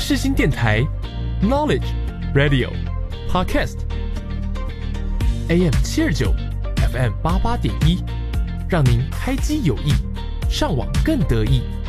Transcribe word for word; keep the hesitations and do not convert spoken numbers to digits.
世新电台 Knowledge Radio Podcast A M 七二九 F M 八八点一，让您开机有益，上网更得意。